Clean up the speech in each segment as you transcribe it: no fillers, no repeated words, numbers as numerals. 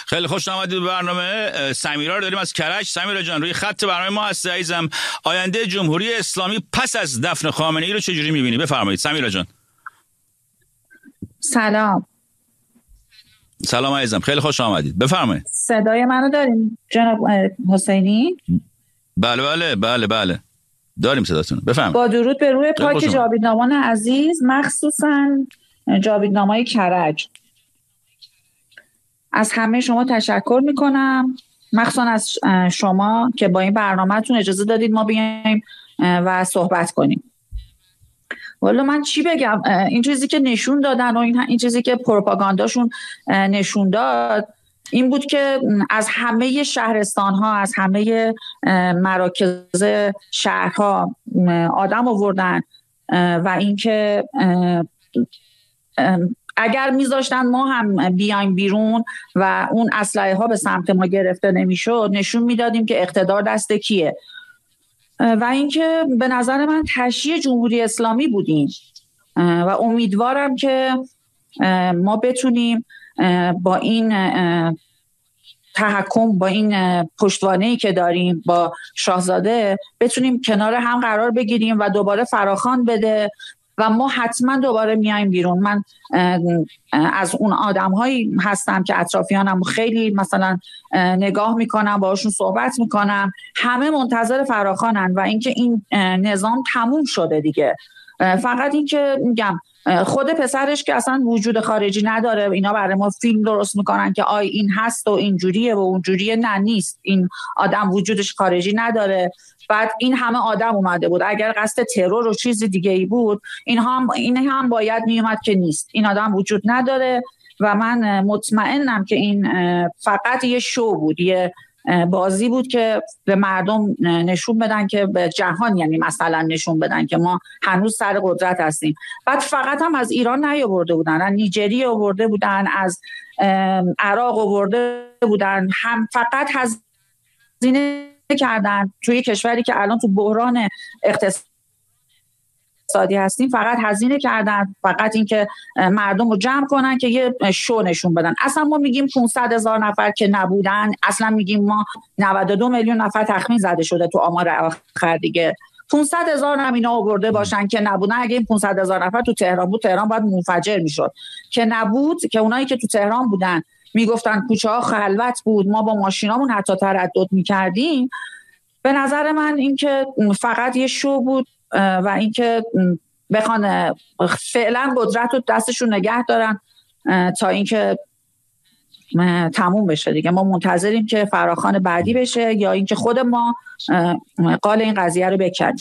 خیلی خوش آمدید به برنامه. سمیرا رو داریم از کرج. سمیرا جان روی خط برنامه ما هستی عزیزم. آینده جمهوری اسلامی پس از دفن خامنه‌ای رو چجوری می‌بینی؟ بفرمایید سمیرا جان. سلام عزیزم، خیلی خوش آمدید. بفرمایید. صدای منو داریم جناب حسینی؟ بله داریم صداتون. بفرمایید. با درود به روح پاک جاویدنامان عزیز، مخصوصا جاویدنامای کرج. از همه شما تشکر میکنم، مخصوصا از شما که با این برنامه‌تون اجازه دادید ما بیایم و صحبت کنیم. والا من چی بگم، این چیزی که نشون دادن و این چیزی که پروپاگانداشون نشون داد این بود که از همه شهرستان‌ها، از همه مراکز شهرها آدم آوردن و اینکه اگر میذاشتن ما هم بیایم بیرون و اون اسلحه ها به سمت ما گرفته نمیشد، نشون میدادیم که اقتدار دست کیه. و اینکه به نظر من تشییع جمهوری اسلامی بودیم و امیدوارم که ما بتونیم با این تحکم، با این پشتوانه‌ای که داریم با شاهزاده بتونیم کنار هم قرار بگیریم و دوباره فراخوان بده و ما حتما دوباره میایم بیرون. من از اون آدم‌هایی هستم که اطرافیانم خیلی مثلا نگاه میکنم، باهاشون صحبت میکنم، همه منتظر فراخوانن و اینکه این نظام تموم شده دیگه. فقط این که میگم خود پسرش که اصلا وجود خارجی نداره، اینا برای ما فیلم درست میکنن که آی این هست و اینجوریه و اونجوریه. نه، نیست. این آدم وجودش خارجی نداره. بعد این همه آدم اومده بود، اگر قصد ترور و چیز دیگه ای بود این هم باید میومد که نیست. این آدم وجود نداره و من مطمئنم که این فقط یه شو بود، یه بازی بود که به مردم نشون بدن، که به جهان یعنی مثلا نشون بدن که ما هنوز سر قدرت هستیم. بعد فقط هم از ایران نیاورده بودن، از نیجریه آورده بودن، از عراق آورده بودن، هم فقط هزینه کردن توی کشوری که الان تو بحران اقتصادی هستیم، فقط هزینه کردن، فقط اینکه مردم رو جمع کنن که یه شو نشون بدن. اصلا ما میگیم 500,000 نفر که نبودن، اصلا میگیم ما 92 میلیون نفر تخمین زده شده تو آمار آخر دیگه. 500,000 هم اینا آورده باشن که نبودن. اگه این 500,000 نفر تو تهران بود، تهران باید منفجر میشد. که نبود، که اونایی که تو تهران بودن میگفتن کوچه ها خلوت بود، ما با ماشینامون حتی تردد میکردیم. به نظر من این که فقط یه شو بود و این که بخوان فعلا قدرت رو دستشون نگه دارن تا اینکه تموم بشه دیگه. ما منتظریم که فراخوان بعدی بشه یا اینکه خود ما قال این قضیه رو بکنیم.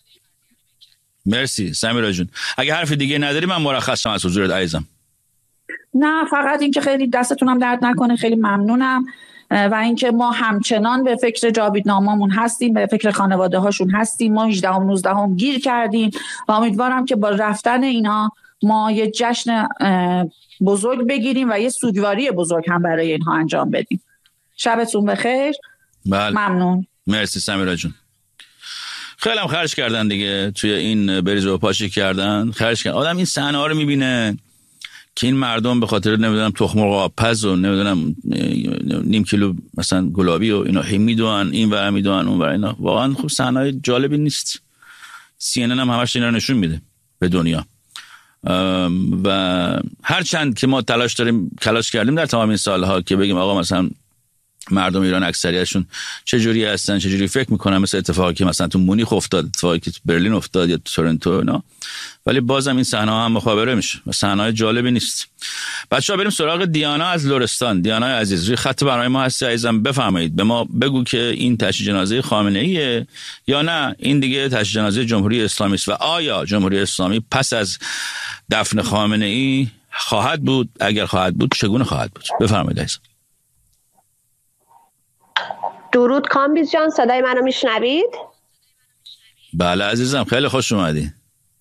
مرسی سمیرا جون. اگه حرف دیگه نداری من مرخصم از حضورت عزیزم. نه، فقط این که خیلی دستتونم درد نکنه، خیلی ممنونم و اینکه ما همچنان به فکر جاویدنامامون هستیم، به فکر خانواده هاشون هستیم. ما 18 و 19 گیر کردیم و امیدوارم که با رفتن اینا ما یه جشن بزرگ بگیریم و یه سوگواری بزرگ هم برای اینها انجام بدیم. شبتون بخیر. بله. ممنون. مرسی سمیرا جون. خیلی هم خرج کردن دیگه توی این بریز و پاشی کردن، خرج کردن. آدم این صحنه ها رو میبینه که این مردم به خاطر نمیدونم تخم مرغ آبپز و نمیدونم نیم کیلو مثلا گلابی و اینا میدونن، این ور میدونن اون ور، اینا واقعا خوب صحنه جالبی نیست. CNN هم همش اینا نشون میده به دنیا و هرچند که ما تلاش کردیم در تمام این سالها که بگیم آقا مثلا مردم ایران اکثریتشون چجوری هستن، چجوری فکر میکنن، مثل اتفاقی که مثلا تو مونیخ افتاد، اتفاقی که تو برلین افتاد یا تو تورنتو اینا، ولی بازم این صحنه ها هم مخابره میشه و صحنه جالبی نیست. بچه‌ها بریم سراغ دیانا از لرستان. دیانا عزیز روی خط برنامه ما هستی عزیزم، بفرمایید. به ما بگو که این تشییع جنازه خامنه‌ایه یا نه این دیگه تشییع جنازه جمهوری اسلامی است و آیا جمهوری اسلامی پس از دفن خامنه‌ای خواهد بود؟ اگر خواهد بود چگونه خواهد بود؟ بفرمایید عزیزم. درود کامبیز جان، صدای منو میشنوید؟ بله عزیزم، خیلی خوش اومدی.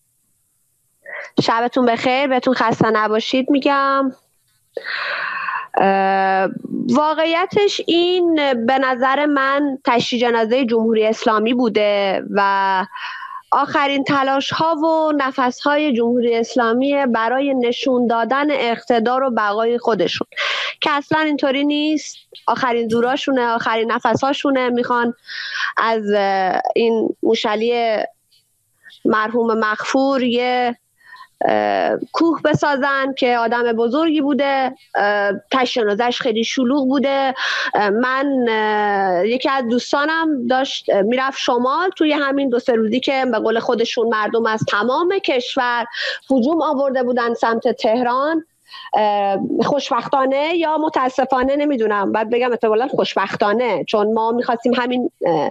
شبتون بخیر، بهتون خسته نباشید میگم. واقعیتش این به نظر من تشییع جنازه جمهوری اسلامی بوده و آخرین تلاش ها و نفس های جمهوری اسلامی برای نشون دادن اقتدار و بقای خودشون، که اصلا اینطوری نیست. آخرین زوراشونه، آخرین نفس هاشونه. میخوان از این موشلی مرحوم مغفور یه کوه بسازن که آدم بزرگی بوده، تشنازش خیلی شلوغ بوده. من یکی از دوستانم داشت میرفت شمال، توی همین 2-3 روزی که به قول خودشون مردم از تمام کشور هجوم آورده بودن سمت تهران، خوشبختانه یا متاسفانه نمیدونم، باید بگم احتمالاً خوشبختانه، چون ما میخواستیم همین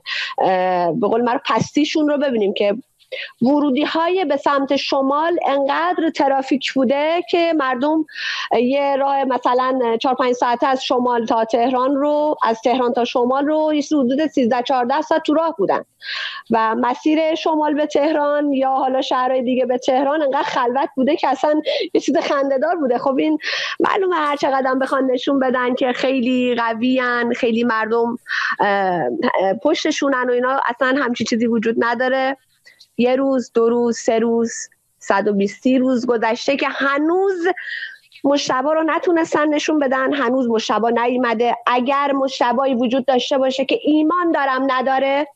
به قول من پستیشون رو ببینیم که ورودی های به سمت شمال انقدر ترافیک بوده که مردم یه راه مثلا 4-5 ساعته از شمال تا تهران رو، از تهران تا شمال رو حدود 13-14 ساعت تو راه بودن و مسیر شمال به تهران یا حالا شهرهای دیگه به تهران انقدر خلوت بوده که اصلا یه چیز خنده‌دار بوده. خب این معلومه هر چقدر بخوان نشون بدن که خیلی قویان، خیلی مردم پشتشونن و اینا، اصلا همچی چیزی وجود نداره. 1 روز، 2 روز، 3 روز، 120 روز گذشته که هنوز مجتبی رو نتونستن نشون بدن، هنوز مجتبی نیومده. اگر مجتبی وجود داشته باشه که ایمان دارم نداره،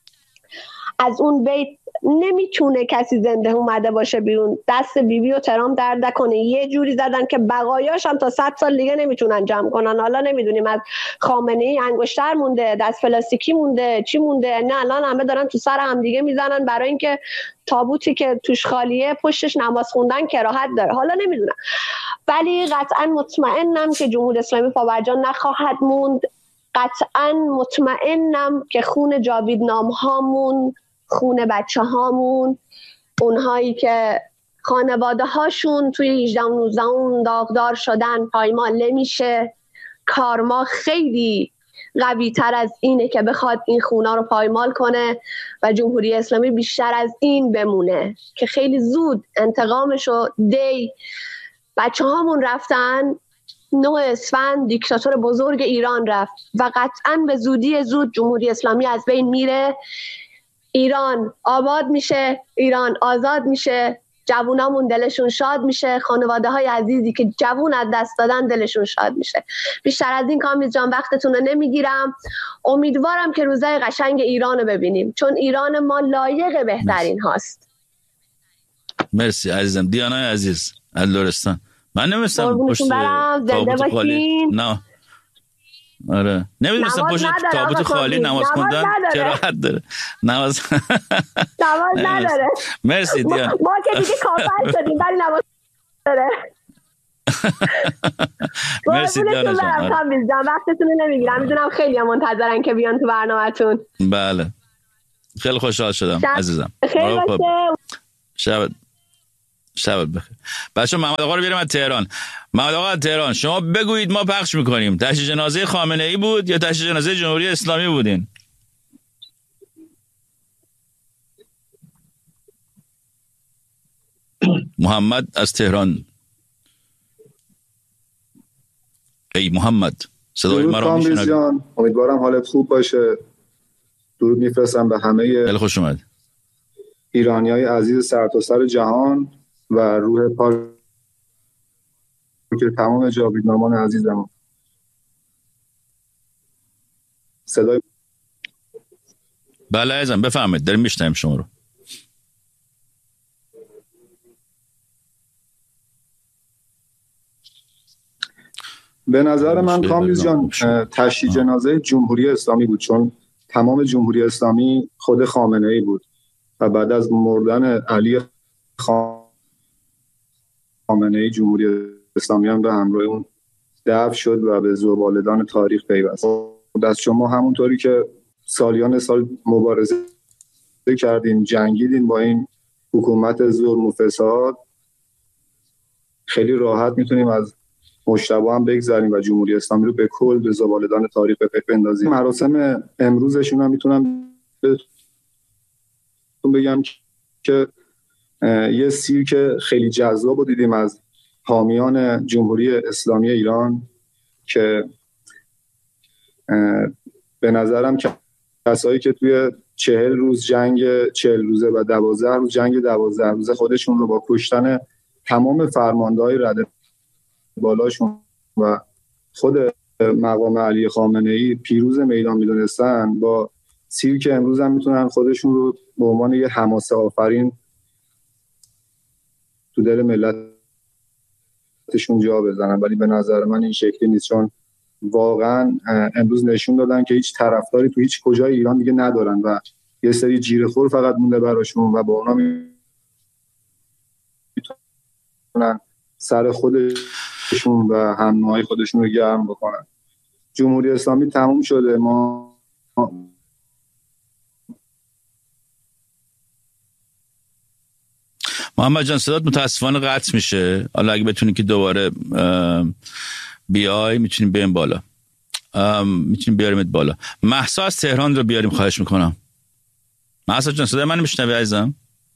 از اون بیت نمیتونه کسی زنده اومده باشه بیرون. دست بیبی و ترام درد نکنه، یه جوری زدن که بقایاش هم تا 100 سال دیگه نمیتونن جمع کنن. حالا نمیدونیم از خامنه‌ای انگشتر مونده، دست پلاستیکی مونده، چی مونده. نه الان همه دارن تو سر هم دیگه میزنن برای اینکه تابوتی که توش خالیه پشتش نماز خوندن کراهت داره. حالا نمیدونم، ولی قطعا مطمئنم که جمهوری اسلامی پابرجا نخواهد موند. قطعا مطمئنم که خون جاویدنام هامون، خون بچه هامون، اونهایی که خانواده هاشون توی 18 و 19 داغدار شدن، پایمال نمیشه. کارما خیلی قوی تر از اینه که بخواد این خونا رو پایمال کنه و جمهوری اسلامی بیشتر از این بمونه که خیلی زود انتقامشو دی. بچه هامون رفتن، 9 اسفند دیکتاتور بزرگ ایران رفت و قطعاً به زودی زود جمهوری اسلامی از بین میره. ایران آباد میشه، ایران آزاد میشه، جوونامون دلشون شاد میشه، خانواده های عزیزی که جوون از دست دادن دلشون شاد میشه. بیشتر از این کامیز جان وقتتون رو نمیگیرم. امیدوارم که روزای قشنگ ایران رو ببینیم، چون ایران ما لایق بهترین هاست. مرسی عزیزم. دیانای عزیز از لرستان. من نمیستم پشت تابوت خالی، نه آره نمیدونستم پشت تابوت خالی نماز خوندن کراهت داره. نماز نداره. مرسی دیان. ما که دیگه کافر شدیم ولی نماز داره. مرسی دیان جان. وقتتون رو نمیگیرم، میدونم خیلی هم منتظرن که بیان تو برنامه‌تون. بله خیلی خوشحال شدم عزیزم. خیلی باشه. شب بخیر. بچه محمد آقا رو بیاریم از تهران. محمد آقا از تهران، شما بگویید ما پخش میکنیم. تشییع جنازه خامنه ای بود یا تشییع جنازه جمهوری اسلامی بودین؟ محمد از تهران. ای محمد صدای مرا میشنوید؟ امیدوارم حالت خوب باشه. درود میفرستم به همه خیلی خوش اومد ایرانیای عزیز سرتاسر جهان و روح پاک تمام جاویدنامان عزیزم. صدای بله عزیزم بفرمایید، داریم میشنویم شما رو. به نظر من کامبیز جان تشییع جنازه جمهوری اسلامی بود، چون تمام جمهوری اسلامی خود خامنه ای بود و بعد از مردن علی خامنه ای جمهوری اسلامی هم به همراه اون دفن شد و به زباله‌دان تاریخ پیوست. دست شما همونطوری که سالیان سال مبارزه کردیم، جنگیدیم با این حکومت ظلم و فساد، خیلی راحت میتونیم از مجتبی هم بگذاریم و جمهوری اسلامی رو به کل به زباله‌دان تاریخ بپندازیم. مراسم امروزشون هم میتونم بگم که یه سیرک خیلی جذاب رو دیدیم از حامیان جمهوری اسلامی ایران که به نظرم کسایی که توی 40 روز جنگ 40 روزه و 12 روز جنگ 12 روزه خودشون رو با کشتن تمام فرمانده‌های رده بالاشون و خود مقام علی خامنه‌ای پیروز میدان میدونستن، با سیرک امروز هم میتونن خودشون رو به عنوان یه حماسه آفرین تو دل ملتشون جا بزنن. ولی به نظر من این شکلی نیست، چون واقعا امروز نشون دادن که هیچ طرفداری تو هیچ کجای ایران دیگه ندارن و یه سری جیره‌خور فقط مونده براشون و با اونا میتونن سر خودشون و هم‌نوعای خودشون رو گرم بکنن. جمهوری اسلامی تموم شده. ما محمد جان صدات متاسفانه قطع میشه. حالا اگه بتونی که دوباره بیای میتونیم بیاریم بالا، میتونیم بیاریمت بالا. مهسا از تهران رو بیاریم، خواهش میکنم. مهسا جان صدای من میشنوی عزیزم؟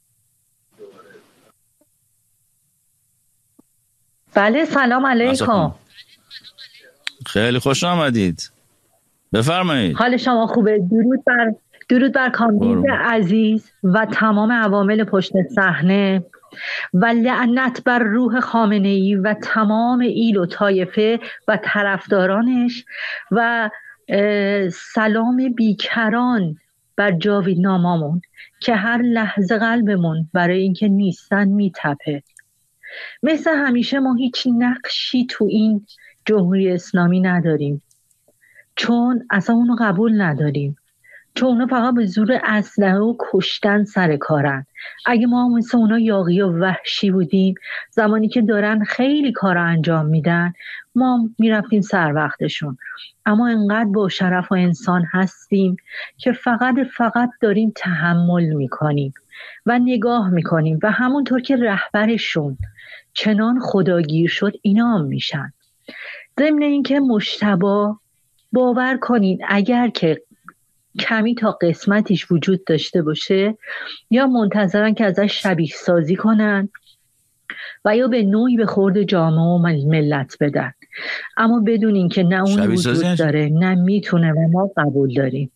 بله سلام علیکم. خیلی خوش آمدید، بفرمایید. حال شما خوبه؟ درود بر کامبیز عزیز و تمام عوامل پشت صحنه و لعنت بر روح خامنه‌ای و تمام ایل و طایفه و طرفدارانش و سلام بیکران بر جاویدنامامون که هر لحظه قلبمون برای اینکه نیستن میتپه. مثل همیشه ما هیچ نقشی تو این جمهوری اسلامی نداریم، چون اصلا اونو قبول نداریم، چون اونا فقط به زور اسلحه و کشتن سر کارن. اگه ما مثل اونا یاغی و وحشی بودیم، زمانی که دارن خیلی کار انجام میدن ما میرفتیم سر وقتشون. اما انقدر با شرف و انسان هستیم که فقط داریم تحمل میکنیم و نگاه میکنیم و همونطور که رهبرشون چنان خداگیر شد اینا هم میشن. ضمن این که مجتبی باور کنین اگر که کمی تا قسمتیش وجود داشته باشه یا منتظرن که ازش شبیه سازی کنن و یا به نوعی به خورد جامعه و ملت بدن، اما بدونین که نه اون وجود داره نه میتونه و ما قبول داریم.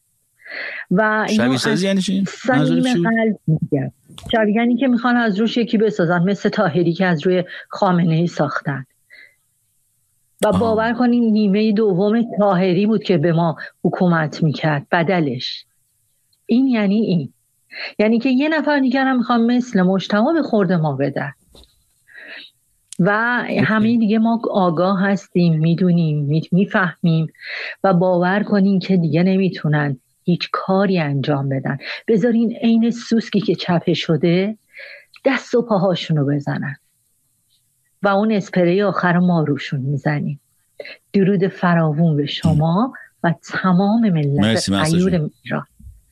و شبیه سازی یعنی چی؟ صمیم قلب میگم شبیه یعنی که میخوان از روش یکی بسازن، مثل طاهری که از روی خامنه‌ای ساختن. و باور کنین نیمه دوم طاهری بود که به ما حکومت میکرد بدلش. این یعنی که یه نفر دیگر هم میخوان مثل مجتبی به خورد ما بدن و همه دیگه ما آگاه هستیم، میدونیم، میفهمیم و باور کنین که دیگه نمیتونن هیچ کاری انجام بدن. بذارین عین سوسکی که چپه شده دست و پاهاشونو بزنن و اون اسپری آخر ما روشون میزنیم. درود فراوون به شما و تمام ملت غیور ایران.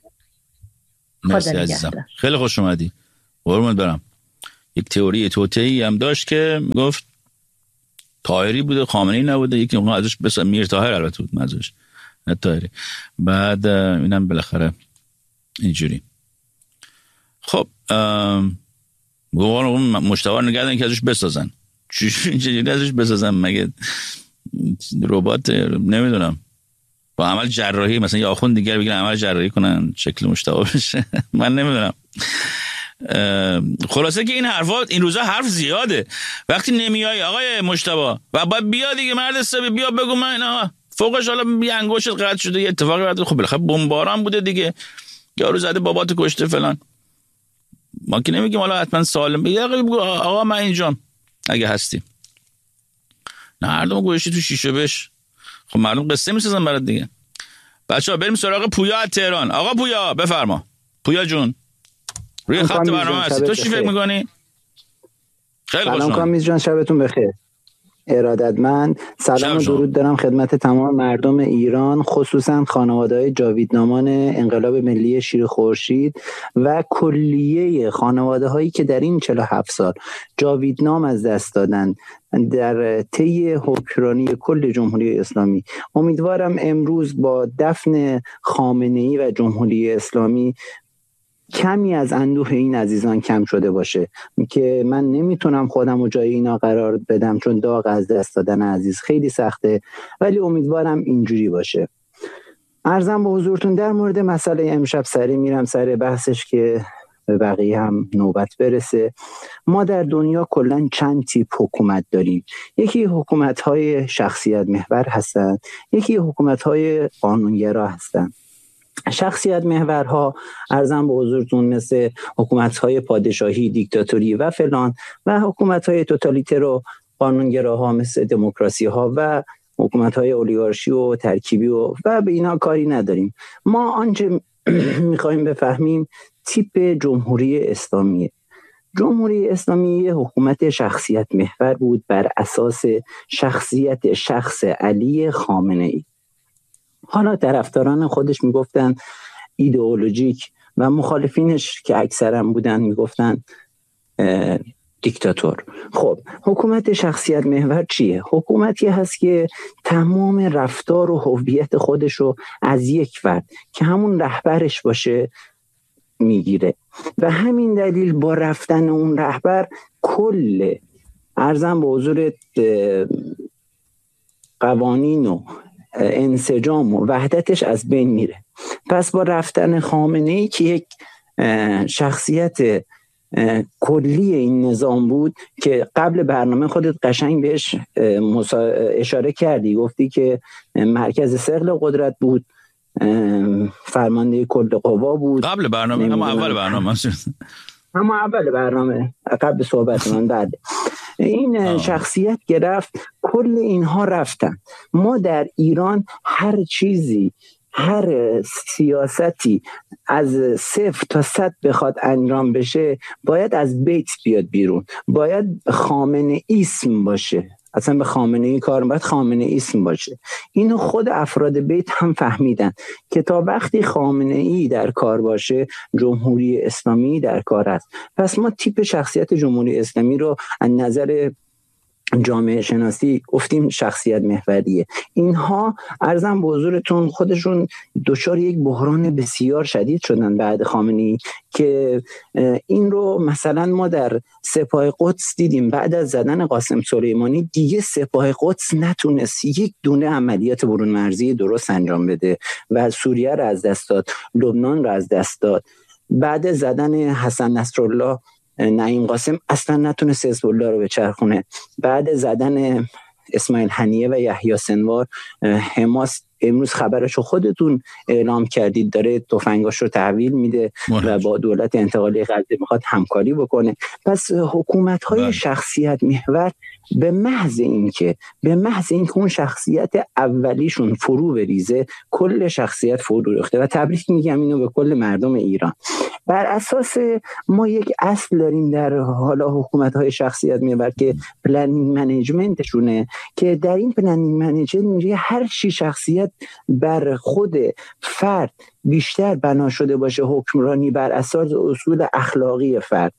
مرسی عزیزم، خیلی خوش اومدی، قربونت برم. یک تئوری توطئه‌ای هم داشت که گفت طاهری بوده خامنه‌ای نبوده، یکی اون ازش بس میر طاهر البته بود مزاش نه طاهری. بعد اینم بالاخره اینجوری. خب اون مشتاق نگردن که ازش بسازن. چجوری ازش بسازن؟ مگه ربات نمیدونم با عمل جراحی مثلا یا آخوند دیگر بگیرن عمل جراحی کنن شکل مشتاق بشه؟ من نمیدونم. خلاصه که این حرفا این روزا حرف زیاده. وقتی نمیای آقای مجتبی و باید بیا دیگه مرد حسابی، بیا بگو من فوقش حالا یه انگشت قطع شده یه اتفاقی افتاده، خب بالاخره بمباران بوده دیگه، یارو زده بابات کشته فلان. ما که نمیگیم حالا حتما سالم بگی آقا من اینجام اگه هستی. نه هردوم گوشتی تو شیشه بش. خب مردم قصه میسازن برات دیگه. بچه‌ها بریم سراغ پویا از تهران. آقا پویا بفرما. پویا جون روی خط برنامه هستی، تو چی فکر میکنی؟ خیلی خوشم. سلام کامیز جان، شبتون بخیر. ارادتمند. سلام و درود دارم خدمت تمام مردم ایران، خصوصا خانواده‌های جاویدنامان انقلاب ملی شیر خورشید و کلیه خانواده‌هایی که در این 47 سال جاویدنام از دست دادن در طی حکمرانی کل جمهوری اسلامی. امیدوارم امروز با دفن خامنه‌ای و جمهوری اسلامی کمی از اندوه این عزیزان کم شده باشه، که من نمیتونم خودم رو جای اینا قرار بدم چون داغ از دست دادن عزیز خیلی سخته، ولی امیدوارم اینجوری باشه. عرضم به حضورتون در مورد مسئله امشب سری میرم سر بحثش که به بقیه هم نوبت برسه. ما در دنیا کلاً چند تیپ حکومت داریم. یکی حکومت‌های شخصیت محور هستند، یکی حکومت‌های قانونگرا هستند. شخصیت محورها عرضم به حضورتون مثل حکومت‌های پادشاهی، دیکتاتوری و فلان، و حکومت‌های توتالیتر و قانونگراها مثل دموکراسی‌ها و حکومت‌های اولیگارشی و ترکیبی و به اینا کاری نداریم. ما آنچه می‌خوایم بفهمیم تیپ جمهوری اسلامیه. جمهوری اسلامی حکومت شخصیت محور بود بر اساس شخصیت شخص علی خامنه‌ای. حالا طرفداران خودش میگفتن ایدئولوژیک و مخالفینش که اکثرا بودن میگفتن دیکتاتور. خب حکومت شخصیت محور چیه؟ حکومتی هست که تمام رفتار و هویت خودش رو از یک فرد که همون رهبرش باشه میگیره و همین دلیل با رفتن اون رهبر کل عرضم به حضور قوانین و انسجام و وحدتش از بین میره. پس با رفتن خامنه‌ای که یک شخصیت کلی این نظام بود که قبل برنامه خودت قشنگ بهش اشاره کردی، گفتی که مرکز ثقل قدرت بود، فرمانده کل قوا بود قبل برنامه، اما اول برنامه قبل صحبت من بعد این شخصیت گرفت، کل اینها رفتن. ما در ایران هر چیزی، هر سیاستی از 0 تا 100 بخواد انجام بشه باید از بیت بیاد بیرون، باید خامنه ایسم باشه. اصلا به خامنه‌ای کار باید خامنه ایسم باشه. اینو خود افراد بیت هم فهمیدن که تا وقتی خامنه‌ای در کار باشه جمهوری اسلامی در کار است. پس ما تیپ شخصیت جمهوری اسلامی رو از نظر جامعه شناسی گفتیم شخصیت محوریه. اینها عرضم به حضورتون خودشون دچار یک بحران بسیار شدید شدن بعد خامنه‌ای که این رو مثلا ما در سپاه قدس دیدیم. بعد از زدن قاسم سلیمانی دیگه سپاه قدس نتونست یک دونه عملیات برون مرزی درست انجام بده و سوریه رو از دست داد، لبنان رو از دست داد. بعد زدن حسن نصرالله نعیم قاسم اصلا نتونست حزب الله رو بچرخونه. بعد زدن اسماعیل هنیه و یحیی سنوار حماس امروز خبرشو خودتون اعلام کردید داره تفنگاش رو تحویل میده و با دولت انتقالی غزه میخواد همکاری بکنه. پس حکومت‌های شخصیت محور به محض اینکه اون شخصیت اولیشون فرو بریزه کل شخصیت فرو ریخته و تبریک میگم اینو به کل مردم ایران. بر اساس ما یک اصل داریم در حالا حکومت‌های شخصیت محور که پلنینگ منیجمنتشونه که در این پلنینگ منیجمنت هر چی شخصیت بر خود فرد بیشتر بنا شده باشه، حکمرانی بر اساس اصول اخلاقی فرد،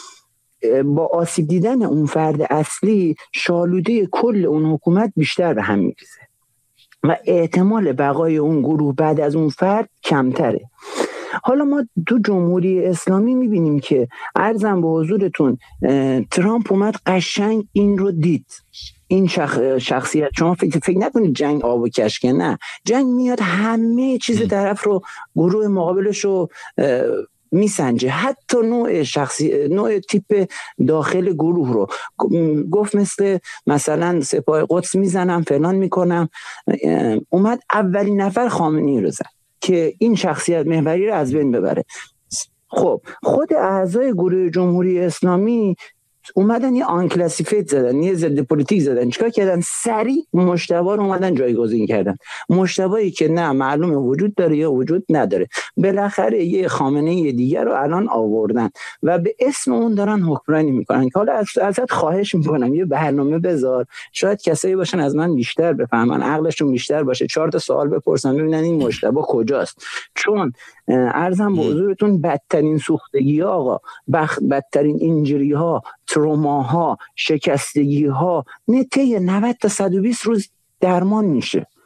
با آسیب دیدن اون فرد اصلی شالوده کل اون حکومت بیشتر به هم میریزه و احتمال بقای اون گروه بعد از اون فرد کمتره. حالا ما تو جمهوری اسلامی میبینیم که عرضم به حضورتون ترامپ اومد قشنگ این رو دید. این شخصیت شما فکر نکنید جنگ آب و کشکه، نه، جنگ میاد همه چیز طرف رو، گروه مقابلش رو میسنجه، حتی نوع تیپ داخل گروه رو. گفت مثلا سپاه قدس میزنم فلان میکنم. اومد اولین نفر خامنه‌ای رو زد که این شخصیت محوری رو از بین ببره. خب خود اعضای گروه جمهوری اسلامی اومدن یه آنکلاسیفیت زدن، یه ضد پلیتیک زدن. چیکار کردن؟ سریع مجتبی رو اومدن جایگزین کردن. مجتبی که نه معلومه وجود داره یا وجود نداره، بالاخره یه خامنه‌ای دیگر رو الان آوردن و به اسم اون دارن حکمرانی میکنن. که حالا ازت خواهش میکنم یه برنامه بذار، شاید کسایی باشن از من بیشتر بفهمن، عقلشون بیشتر باشه، 4 تا سوال بپرسن ببینن این مجتبی کجاست. چون عرضم به حضورتون بدترین سوختگی ها آقا، بدترین اینجری ها، تروماها، شکستگی ها طی 90 تا 120 روز درمان میشه.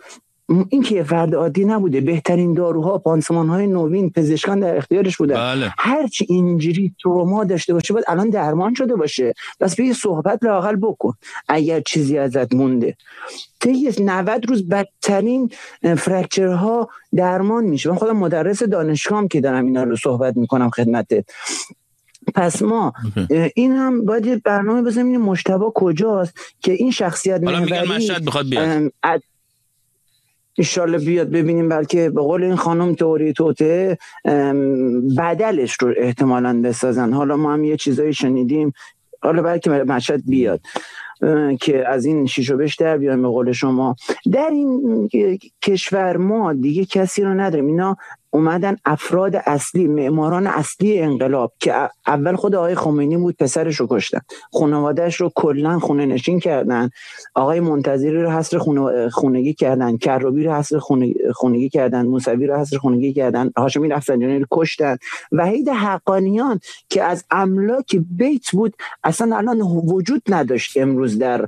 این که فرد عادی نبوده، بهترین داروها، پانسمان‌های نوین، پزشکان در اختیارش بودن. بله. هرچی اینجوری تروما داشته باشه باید الان درمان شده باشه. بس بیا صحبت لااقل بکن اگر چیزی ازت مونده. طی 90 روز بدترین فرکچرها درمان میشه. من خودم مدرس دانشگاهم که دارم اینا رو صحبت میکنم خدمتت. پس ما این هم باید یه برنامه بزنیم مجتبی کجاست که این شخصیت حالا میگن مشهد بخواد بیاد، انشالله بیاد ببینیم، بلکه به قول این خانم تئوری توته بدلش رو احتمالاً بسازن. حالا ما هم یه چیزایی شنیدیم، حالا بلکه مشهد بیاد که از این شیش و بش در بیایم. به قول شما در این کشور ما دیگه کسی رو نداریم. اینا اومدن افراد اصلی، معماران اصلی انقلاب که اول خود آقای خمینی بود، پسرش رو کشتن، خانواده‌اش رو کلا خونه نشین کردن، آقای منتظری رو حصر خونگی کردن، کروبی رو حصر خونگی کردن، موسوی رو حصر خونگی کردن، هاشمی رفسنجانی رو کشتن. وحید حقانیان که از املاک بیت بود اصلا الان وجود نداشت امروز در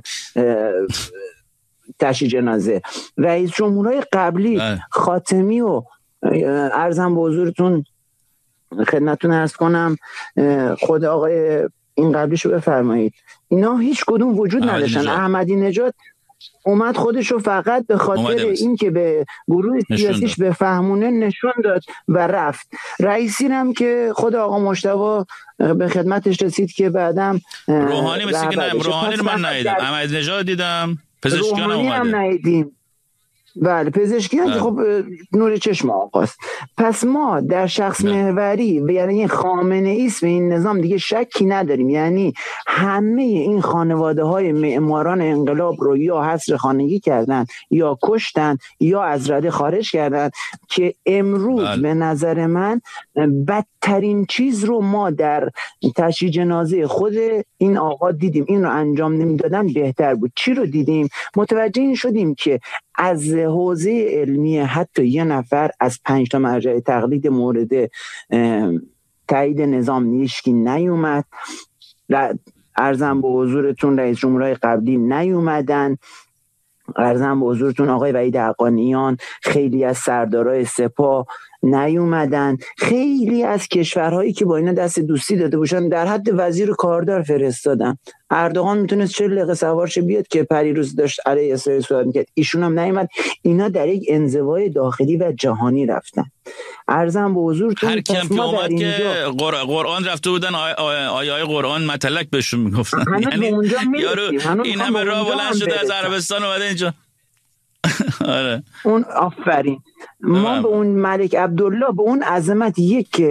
تشییع جنازه. رئیس جمهورهای قبلی خاتمی و عرضم به حضورتون خدمتتون عرض کنم، خود آقای این قبلیشو بفرمایید، اینا هیچ کدوم وجود نداشتن. احمدی نژاد اومد خودشو فقط به خاطر این که به گروه سیاسیش بفهمونه نشون داد و رفت. رئیسی هم که خود آقا مجتبی به خدمتش رسید که بعدم روحانی مثل که نه، روحانی رو من ندیدم، احمدی نژاد دیدم، پزشکیان هم ندیدیم. بله پزشکیان که خب نور چشم آقاست. پس ما در شخص محوری یعنی خامنه ایست و این نظام دیگه شکی نداریم. یعنی همه این خانواده های معماران انقلاب رو یا حصر خانگی کردن یا کشتن یا از رده خارج کردن که امروز به نظر من بدترین چیز رو ما در تشییع جنازه خود این آقا دیدیم. این رو انجام نمیدادن بهتر بود. چی رو دیدیم؟ متوجه این شدیم که از حوزه علمی حتی یه نفر از 5 تا مرجع تقلید مورد تایید نظام نیشکی نیومد. عرضم به حضورتون رئیس جمهورهای قبلی نیومدن. عرضم به حضورتون آقای وحید حقانیان، خیلی از سردارای سپاه نیومدن. خیلی از کشورهایی که با اینا دست دوستی داده باشن در حد وزیر کاردار فرستادن. اردوغان میتونست 40 دقیقه سوار شه بیاد که پریروز داشت علیه اسرائیل صحبت میکرد، ایشون هم نیومد. اینا در یک انزوای داخلی و جهانی رفتن. عرضم به حضورتون هر کم که اومد که قرآن رفته بودن آیه قرآن متلک بهشون میگفتن. یعنی یارو این همه راه بلند شده از عربستان اومده اینجا. آره اون آفرین. ما به اون ملک عبدالله، به اون عظمت، یک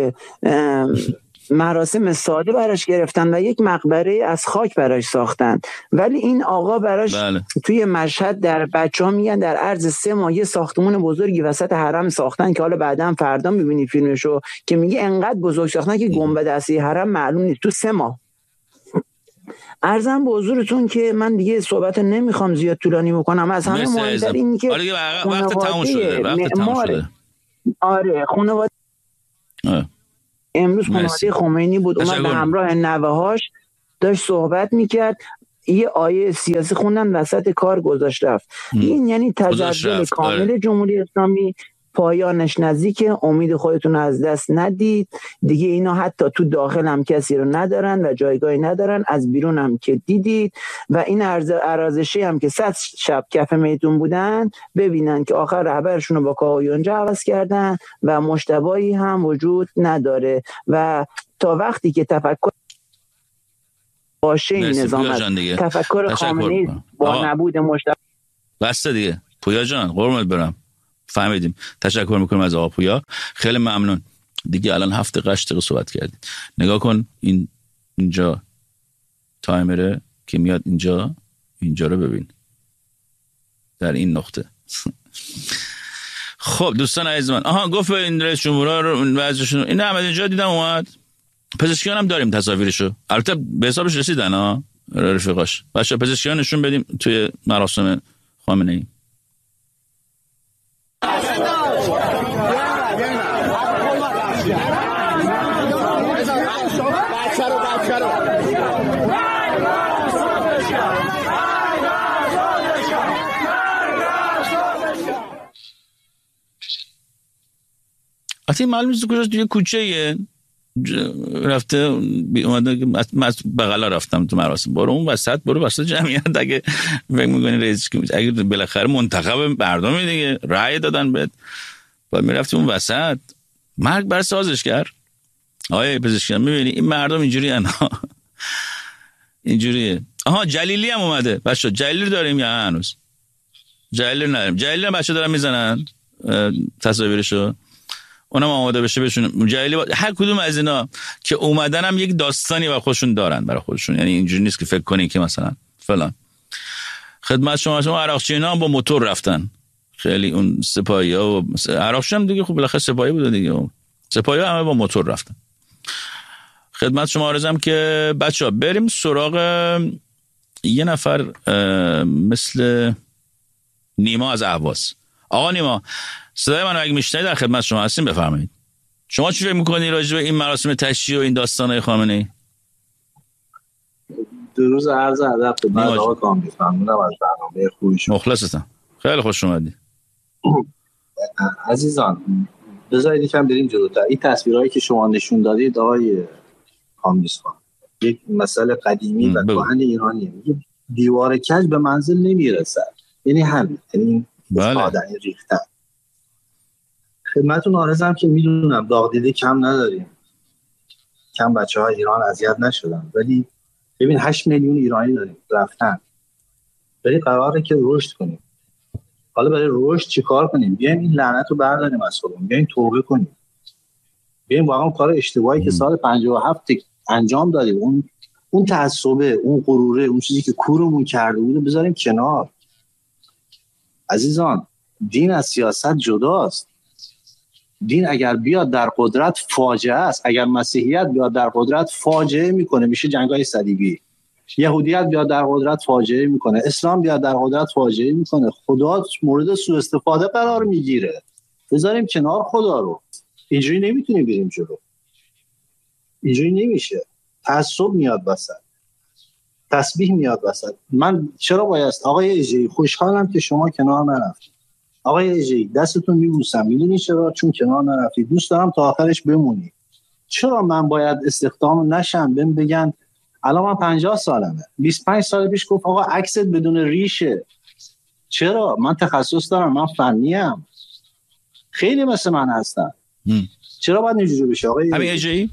مراسم ساده براش گرفتن و یک مقبره از خاک براش ساختن، ولی این آقا براش توی مشهد در بچه‌ها میگن در عرض 3 ماه یه ساختمون بزرگی وسط حرم ساختن که حالا بعداً فردا میبینی فیلمشو که میگه انقدر بزرگ ساختن که گنبد اصلی حرم معلوم نیست تو 3 ماه. عرضم به حضورتون که من دیگه صحبت نمیخوام زیاد طولانی بکنم. از همه مهمتر این که وقت تموم شده. آره خانواده امروز خانواده خمینی بود، اومد به همراه نوه‌هاش داشت صحبت میکرد، یه آیه سیاسی خوندن وسط کار گذاشت رفت. این یعنی تجزیه کامل جمهوری اسلامی، پایانش نزدیکه. امید خودتون از دست ندید دیگه. اینا حتی تو داخل هم کسی رو ندارن و جایگاهی ندارن، از بیرون هم که دیدید. و این ارزشی هم که 100 شب کف میدون بودن ببینن که آخر رهبرشون رو با کاویونجا عوض کردن و مجتبی هم وجود نداره. و تا وقتی که تفکر باشه این نظام تفکر خامنه‌ای با نبود مجتبی بسته دیگه. پویا جان قربونت برم، فهمیدیم. تشکر میکنم از آقا پویا، خیلی ممنون. دیگه الان 7 دقیقه صحبت کردیم. نگاه کن اینجا تایمره که میاد اینجا رو ببین در این نقطه. خب دوستان عزیز من، گفت این رئیس جمهورها رو وضعشون این احمدی نژاد دیدم اومد. پزشکیان هم داریم تصاویرشو، البته به حسابش رسیدن رفیقاش. بچا پزشکیان نشون بدیم توی مراسم خامنه‌ای. حتی معلوم نیست کجاست، توی کوچه رفته اومده. من بغلا رفتم تو مراسم، برو اون وسط، برو وسط جمعیت. اگه فکر می‌کنی رئیس کی بود، اگه بالاخره منتخب مردم دیگه رأی دادن بهت، بعد میرفتی اون وسط. مرگ بر سازشگر. آیه پزشکی میبینی این مردم اینجوری انا اینجوریه. آها جلیلی هم اومده بچه، جلیلی داریم یا هنوز؟ جلیلی نداریم. جلیلی هم بچه دارن میزنن تصاویرشو، اونم آماده بشه بهشون. جلیلی هر کدوم از اینا که اومدن هم یک داستانی برای خودشون دارن، برای خودشون. یعنی اینجوری نیست که فکر کنی که مثلا فلان. خدمت شما عراقچی‌ها هم با موتور رفتن، خیلی اون سپاهی‌ها و عراقچی هم دیگه خب بالاخره سپاهی بود دیگه، سپاهی‌ها همه با موتور رفتن. خدمت شما عرضم که بچه‌ها بریم سراغ یه نفر مثل نیما از اهواز. آقا نیما صدای من اگه میشنید در خدمت شما هستیم، بفرمایید. شما چی فکر می‌کنید راجع به این مراسم تشییع و این داستان‌های خامنه‌ای؟ درود عرض ادب خدمت آقا کامبیز، ممنونم از برنامه خوبی شما. مخلصتم، خیلی خوش اومدی. عزیزان بذارید یکم بریم جلوتر. این تصویرهایی که شما نشون دادید آقای کامبیز خان یک مسئله قدیمی و کهن ایرانیه. میگه دیوار کج به منزل نمیرسد، یعنی همین، یعنی آدمی ریختن. خدمتتون عرضم که میدونم داغ دیده کم نداریم، کم بچه‌های ایران اذیت نشدن، ولی ببین 8 میلیون ایرانی داریم رفتن، ولی قراره که رشد کنیم. حالا برای رشد چیکار کنیم؟ بیایم این لعنت رو برداریم از خودمون، بیایم توبه کنیم، بیایم واقعا کار اشتباهی که سال 57 انجام دادیم، اون تعصبه، اون غروره، اون چیزی که کورمون کرده بود بذاریم کنار. عزیزان دین از سیاست جداست. دین اگر بیاد در قدرت فاجعه است، اگر مسیحیت بیاد در قدرت فاجعه میکنه، میشه جنگ‌های صلیبی. یهودیت بیاد در قدرت فاجعه میکنه، اسلام بیاد در قدرت فاجعه میکنه. خدا مورد سوء استفاده قرار میگیره. بذاریم کنار خدا رو. اینجوری نمیتونیم بریم جلو، اینجوری نمیشه. تعصب میاد وسط، تسبیح میاد وسط. من چرا باید آقای اژه‌ای خوشحالم که شما کنار نرفتید. آقای اژه‌ای دستتون میبوسم، میدونی چرا؟ چون کنار نرفتید. دوست دارم تا آخرش بمونی. چرا من باید استخدام نشم؟ بگن الان من 50 سالمه، 25 سال پیش گفت آقا عکست بدون ریشه. چرا؟ من تخصص دارم، من فنیم، خیلی مثل من هستن. چرا باید اینجوری بشه آقای همین اژه‌ای؟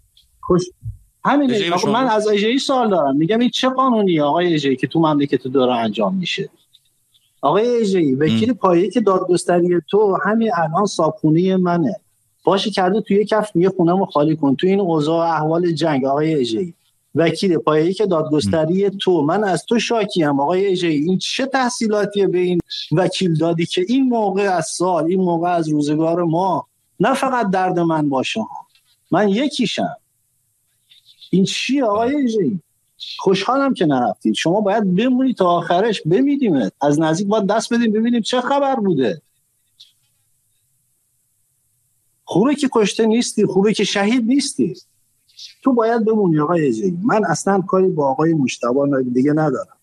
همین من از اژه‌ای سوال دارم، میگم این چه قانونیه آقای اژه‌ای که تو مملکت داره انجام میشه؟ آقای اژه‌ای وکیل پایه‌ای که دادگستری تو همین الان صابخونه منه، باشه کرده توی کف میگه خونه‌مو خالی کن تو این اوضاع احوال جنگ. آقای اژه‌ای وکیل پایه‌ای که دادگستری تو، من از تو شاکیم. آقای اژه‌ای این چه تحصیلاتیه به این وکیل دادی که این موقع از سال، این موقع از روزگار ما نه فقط درد من باشه، من یکیشم. این چیه آقای اژه‌ای؟ خوشحالم که نرفتید. شما باید بمونید تا آخرش، بمیدیمت از نزدیک، باید دست بدیم ببینیم چه خبر بوده. خوبه که کشته نیستی، خوبه که شهید نیستی، تو باید بمونی آقای اژه‌ای. من اصلا کاری با آقای مجتبی دیگه ندارم.